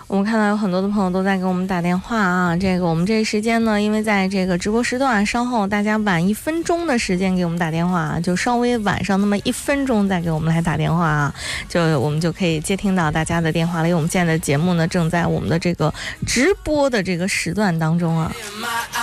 我们看到有很多的朋友都在给我们打电话啊，这个我们这时间呢，因为在这个直播时段，稍后大家晚1分钟的时间给我们打电话啊，就稍微晚上那么1分钟再给我们来打电话啊，就我们就可以接听到大家的电话了。因为我们现在的节目呢，正在我们的这个直播的这个时段当中啊。